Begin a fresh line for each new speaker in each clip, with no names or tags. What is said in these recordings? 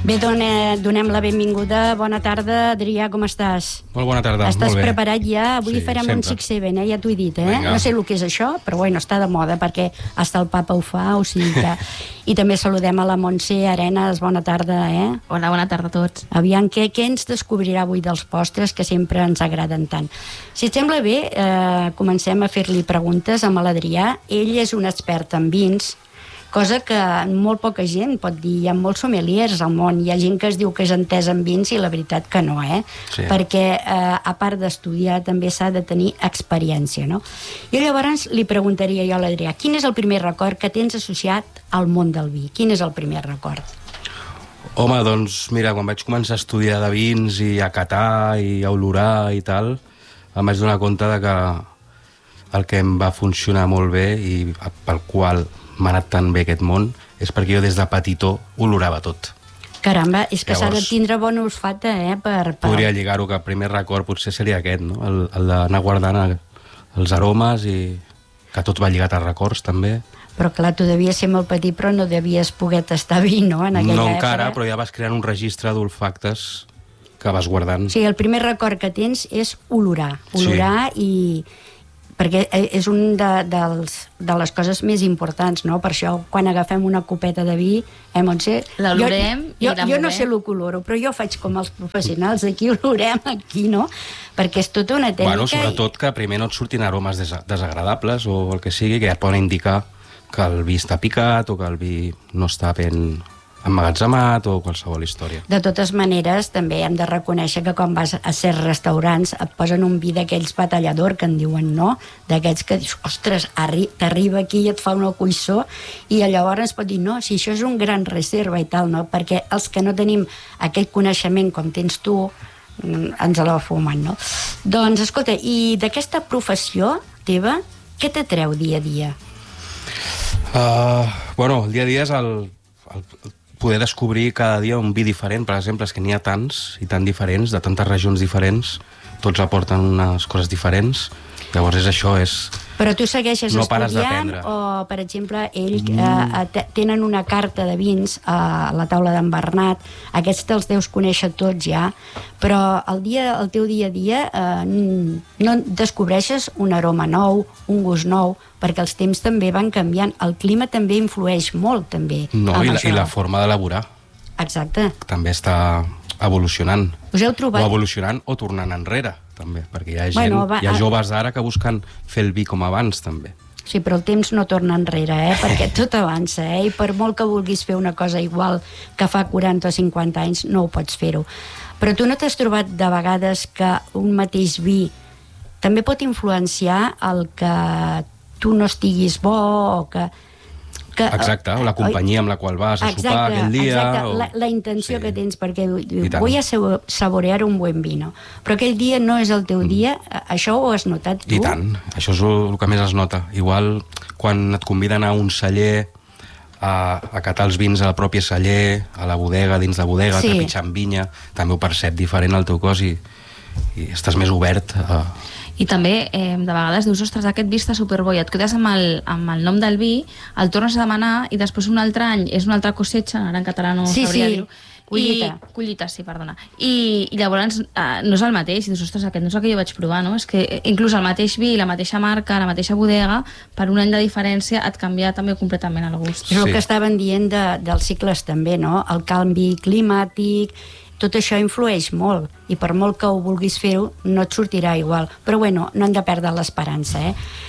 Bé, donem la benvinguda. Bona tarda, Adrià, com estàs?
Molt bona tarda,
Estàs
molt bé.
preparat ja? Avui farem
sempre.
un 6-7, ja t'ho he dit,
Vinga.
No sé el que és això, però bueno, està de moda, perquè hasta el papa ho fa, o sigui que... I també saludem a la Montse Arenas, bona tarda,
Hola, bona tarda a tots.
Aviam, què ens descobrirà avui dels postres, que sempre ens agraden tant? Si et sembla bé, comencem a fer-li preguntes amb l'Adrià. Ell és un expert en vins, cosa que molt poca gent pot dir. Hi ha molts sommeliers al món, hi ha gent que es diu que és entès en vins i la veritat que no,
Sí.
Perquè a part d'estudiar també s'ha de tenir experiència, no? I llavors li preguntaria jo a l'Adrià, quin és el primer record que tens associat al món del vi? Quin és el primer record?
Home, doncs mira, quan vaig començar a estudiar de vins i a catar i a olorar i tal, em vaig donar compte de que el que em va funcionar molt bé i pel qual m'ha anat tan bé aquest món és perquè jo des de petitó olorava tot.
Caramba, és que s'ha de
Llavors,
tindre bona olfata,
Podria lligar-ho, que el primer record potser seria aquest, no? El d'anar guardant els aromes i que tot va lligat a records també.
Però clar, tu devies ser molt petit, però no devies poder tastar vi, no? En aquella
No
època.
encara, però ja vas creant un registre d'olfactes que vas guardant.
O sigui, el primer record que tens és olorar. Olorar i... perquè és un de les coses més importants, no? Per això, quan agafem una copeta de vi, Montse...
L'olorem i
jo no
l'amolem.
sé el que oloro, però jo faig com els professionals aquí, olorem aquí, no? Perquè és tota una tècnica...
Bueno, sobretot que primer no et surtin aromes desagradables o el que sigui, que ja et poden indicar que el vi està picat o que el vi no està ben emmagatzemat o qualsevol història.
De totes maneres, també hem de reconèixer que quan vas a certs restaurants et posen un vi d'aquells batallador, que en diuen, no? D'aquests que dius, ostres, t'arriba aquí i et fa una cuissó, i llavors ens pot dir, no, si això és un gran reserva i tal, no? Perquè els que no tenim aquest coneixement com tens tu, ens la fumen, no? Doncs, escolta, i d'aquesta professió teva, què t'atreu dia a dia?
Bueno, el dia a dia és el poder descobrir cada dia un vi diferent. Per exemple, és que n'hi ha tants i tan diferents, de tantes regions diferents, tots aporten unes coses diferents. Llavors és això,
Però tu segueixes
no pares
estudiant
d'aprendre.
o, per exemple, ells tenen una carta de vins a la taula d'en Bernat, aquests te'ls deus conèixer tots ja, però el teu dia a dia no descobreixes un aroma nou, un gust nou, perquè els temps també van canviant, el clima també influeix molt també.
No,
amb
i
això.
la forma d'elaborar
Exacte.
també està evolucionant.
Us heu trobat...
O evolucionant o tornant enrere, també, perquè hi ha gent,
Bueno,
hi ha joves d'ara que busquen fer el vi com abans, també.
Sí, però el temps no torna enrere, perquè tot avança, i per molt que vulguis fer una cosa igual que fa 40 o 50 anys, no ho pots fer-ho. Però tu no t'has trobat de vegades que un mateix vi també pot influenciar el que tu no estiguis bo o que
Exacte, o la companyia amb la qual vas a sopar aquell dia.
Exacte, la intenció que tens, perquè
I tant.
vull saborear un buen vino, però aquell dia no és el teu dia, això ho has notat tu?
I tant, això és el que més es nota. Igual quan et conviden a un celler a catar els vins al propi celler, a la bodega, dins de bodega,
Sí.
trepitjant vinya, també ho percep diferent al teu cos i estàs més obert a...
I també, de vegades dius, ostres, aquest vi està superbo, i et quedes amb el nom del vi, el tornes a demanar i després un altre any és una altra cosecha, ara en català no sabria dir-ho.
Collita.
Collita, sí, perdona. I llavors no és el mateix, i dius, ostres, aquest no és el que jo vaig provar, no? És que inclús el mateix vi, la mateixa marca, la mateixa bodega, per un any de diferència et canvia també completament el gust.
És el
Sí.
que estaven dient dels cicles també, no? El canvi climàtic, tot això influeix molt, i per molt que ho vulguis fer-ho, no et sortirà igual. Però bueno, no hem de perdre l'esperança,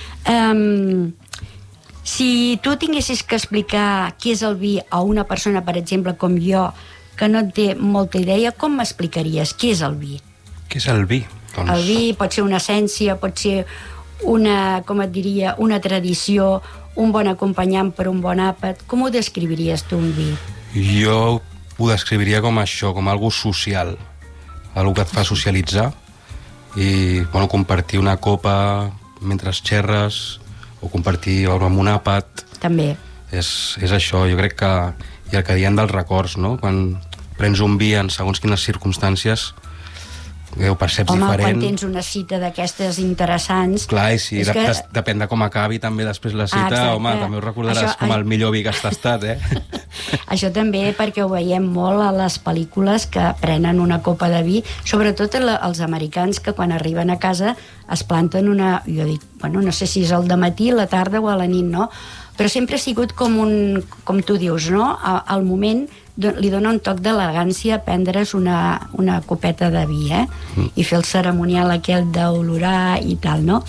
Si tu tinguessis que explicar què és el vi a una persona, per exemple, com jo, que no en té molta idea, com m'explicaries què és el vi?
Què és el vi? Doncs...
El vi pot ser una essència, pot ser una, com et diria, una tradició, un bon acompanyant per un bon àpat. Com ho descriviries tu, un vi?
Jo ho descriviria com això, com algo social, algo que et fa socialitzar i bueno, compartir una copa mentre xerres o compartir amb un àpat.
També.
És això, jo crec que i el que diem dels records, no? Quan prens un vi en segons quines circumstàncies ho perceps diferent.
Quan tens una cita d'aquestes interessants...
Clar, i si depèn de com acabi també després la cita,
exacte.
home, també ho recordaràs com el millor vi que has tastat,
Això també perquè ho veiem molt a les pel·lícules que prenen una copa de vi, sobretot els americans, que quan arriben a casa es planten una... Jo dic, bueno, no sé si és al dematí, a la tarda o a la nit, no? Però sempre ha sigut com tu dius, no? Al moment li dona un toc d'elegància prendre's una copeta de vi, i fer el ceremonial aquell d'olorar i tal, no?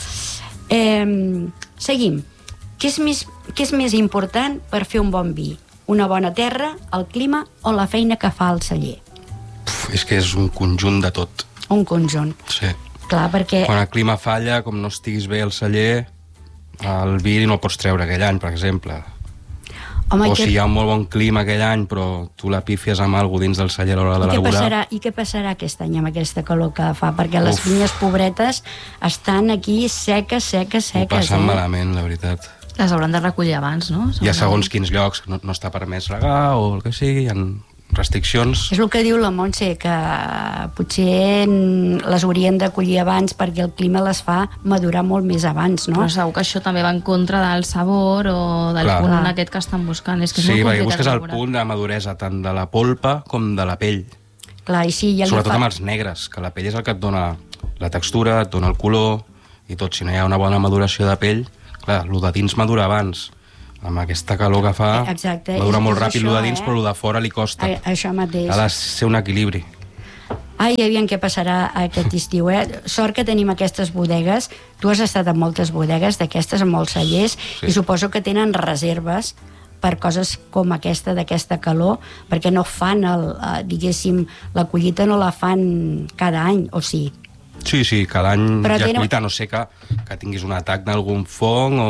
Seguim. Què és més important per fer un bon vi? Una bona terra, el clima o la feina que fa el celler?
És que és un conjunt de tot.
Un conjunt.
Sí.
Clar, perquè...
Quan el clima falla, com no estiguis bé al celler, el vi no el pots treure aquell any, per exemple. Home, si hi ha un molt bon clima aquell any, però tu la pífies amb alguna dins del celler a l'hora de l'elaborar...
I què passarà aquest any amb aquesta calor que fa? Perquè les vinyes pobretes estan aquí seques. Ho
passen malament, la veritat.
Les hauran de recollir abans, no?
Hi ha segons quins llocs que no està permès regar o el que sigui, hi ha restriccions.
És el que diu la Montse, que potser les haurien de collir abans perquè el clima les fa madurar molt més abans, no?
Però segur que això també va en contra del sabor o del punt en aquest que estan buscant. És que és
sí, perquè busques el punt de maduresa tant de la polpa com de la pell.
Clar, i sí,
sobretot amb els negres, que la pell és el que et dona la textura, et dona el color i tot. Si no hi ha una bona maduració de pell, clar, el de dins madura abans. Amb aquesta calor que fa, madura molt ràpid el de dins, però el de fora li costa.
Això mateix.
Ha de ser un equilibri.
Ai, aviam què passarà aquest estiu, Sort que tenim aquestes bodegues. Tu has estat en moltes bodegues d'aquestes, en molts cellers, i suposo que tenen reserves per coses com aquesta, d'aquesta calor, perquè no fan, diguéssim, la collita no la fan cada any, o sí?
Sí, cada any hi ha collita, no sé que tinguis un atac d'algun fong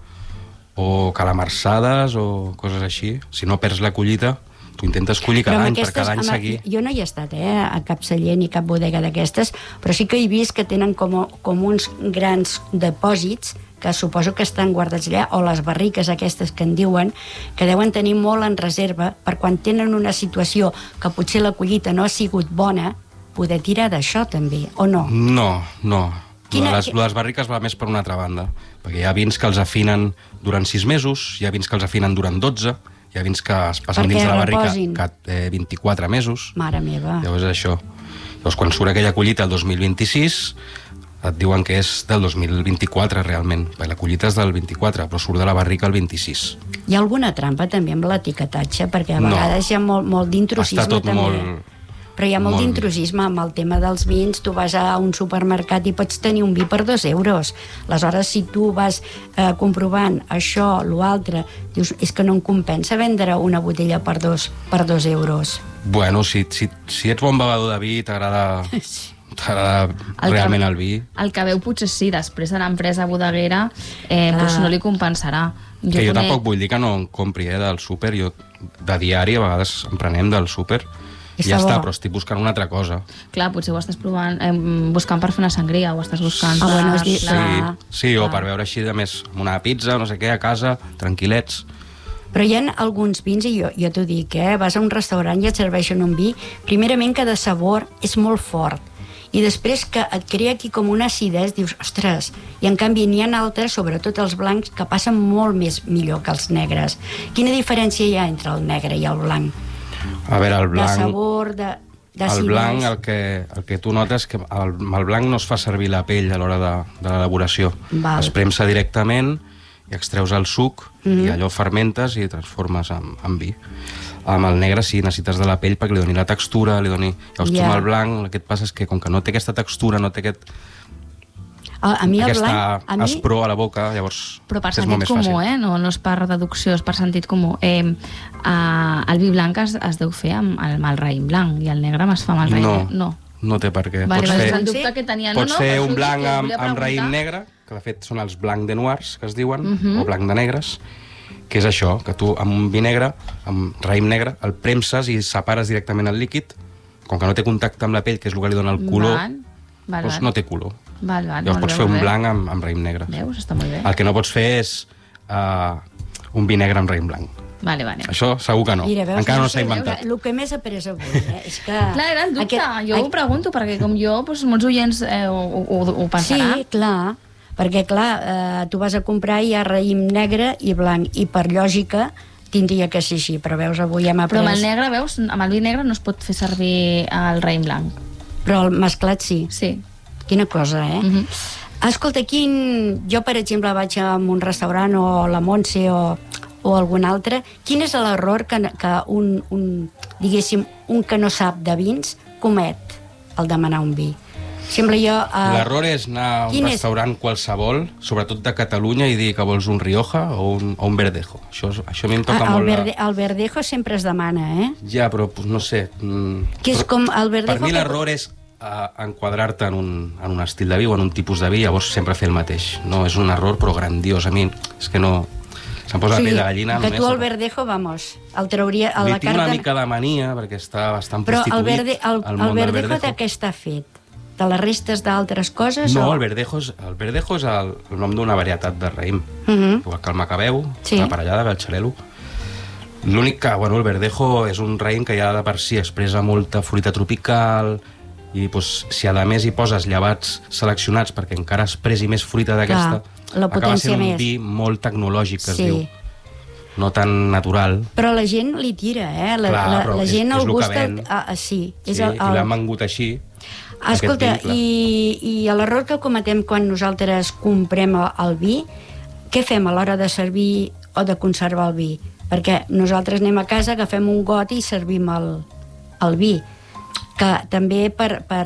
o calamarsades o coses així. Si no perds la collita, tu intentes collir cada any per cada any seguir.
Jo no hi he estat a cap celler ni cap bodega d'aquestes, però sí que he vist que tenen com uns grans depòsits que suposo que estan guardats allà, o les barriques aquestes que en diuen, que deuen tenir molt en reserva per quan tenen una situació que potser la collita no ha sigut bona, poder tirar d'això també, o no?
No. Les barriques va més per una altra banda, perquè hi ha vins que els afinen durant 6 mesos, hi ha vins que els afinen durant 12, hi ha vins que es passen dins de la barrica 24 mesos.
Mare meva.
Llavors és això. Llavors quan surt aquella collita el 2026, et diuen que és del 2024 realment, perquè la collita és del 24, però surt de la barrica el 26.
Hi ha alguna trampa també amb l'etiquetatge? Perquè a vegades hi ha molt d'intrusisme també.
Està tot molt...
Però hi ha molt d'intrusisme amb el tema dels vins. Tu vas a un supermercat i pots tenir un vi per 2 euros. Aleshores, si tu vas comprovant això, l'altre, dius, és que no em compensa vendre una botella per 2 euros.
Bueno, si ets bon bevedor de vi, t'agrada realment el vi.
El que veu potser sí, després de l'empresa bodeguera, doncs no li compensarà.
Jo tampoc vull dir que no en compri del súper. Jo de diari a vegades en prenem del súper i ja està, però estic buscant una altra cosa.
Clar, potser ho estàs buscant per fer una sangria, o estàs buscant
Sí, o per veure així de més una pizza, no sé què, a casa, tranquil·lets.
Però hi ha alguns vins, i jo t'ho dic, vas a un restaurant i et serveixen un vi, primerament que de sabor és molt fort, i després que et crea aquí com una acidesa, dius, ostres, i en canvi n'hi ha altres, sobretot els blancs, que passen molt millor que els negres. Quina diferència hi ha entre el negre i el blanc?
A veure, el blanc...
De sabor, d'acidesa...
El blanc, el que tu notes que amb el blanc no es fa servir la pell a l'hora de l'elaboració. Es premsa directament i extreus el suc i allò fermentes i transformes en vi. Amb el negre sí, necessites de la pell perquè li doni la textura, li doni... Llavors tu amb el blanc el que et passa és que com que no té aquesta textura, no té aquesta aspror a la boca, llavors
però per sentit comú, no és per deducció, és per sentit comú. El vi blanc es deu fer amb el raïm blanc i el negre es fa amb el raïm.
No té per què. Pots fer un blanc amb raïm negre, que de fet són els blanc de noirs, que es diuen, o blanc de negres, que és això, que tu amb un vi negre, amb raïm negre, el premses i separes directament el líquid, com que no té contacte amb la pell, que és el que li dona el color, doncs no té color. Llavors pots fer un blanc amb raïm negre.
Veus? Està molt bé.
El que no pots fer és un vi negre amb raïm blanc.
Vale.
Això segur que no.
Mira, veus,
encara no s'ha inventat.
El que més he après avui és que...
Clar, era el dubte. Jo ho pregunto, perquè com jo, molts oients ho pensaran.
Sí, clar. Perquè, clar, tu vas a comprar i hi ha raïm negre i blanc, i per lògica tindria que ser així, però veus, avui hem après...
Però amb el negre, veus, amb el vi negre no es pot fer servir el raïm blanc.
Però el mesclat sí.
Sí.
Quina cosa, Escolta, jo, per exemple, vaig a un restaurant o la Montse o algun altre, quin és l'error que diguéssim, un que no sap de vins comet al demanar un vi? Sembla jo...
L'error és anar a un restaurant qualsevol, sobretot de Catalunya, i dir que vols un Rioja o un Verdejo. Això a mi em toca molt...
El Verdejo sempre es demana,
Ja, però no sé...
Que és com el Verdejo...
Per mi l'error és enquadrar-te en un estil de vi o en un tipus de vi, llavors sempre fer el mateix. No, és un error, però grandiós. A mi és que no... Se'm posa la pell de gallina.
Que tu el Verdejo, vamos, el trauria...
Li tinc una mica de mania, perquè està bastant prostituït al món del Verdejo.
Però el Verdejo de què està fet? De les restes d'altres coses?
No, el Verdejo és el nom d'una varietat de raïm. Igual que el Macabeu, la parellada, el Xarel·lo. L'únic que, el Verdejo és un raïm que ja de per si expressa molta fruita tropical i si a més hi poses llevats seleccionats perquè encara expressi més fruita d'aquesta, acaba sent un vi molt tecnològic, que es diu. No tan natural.
Però la gent li tira, la gent el gusta... Sí,
i l'han vengut així.
Escolta, i l'error que cometem quan nosaltres comprem el vi, què fem a l'hora de servir o de conservar el vi? Perquè nosaltres anem a casa, agafem un got i servim el vi, que també per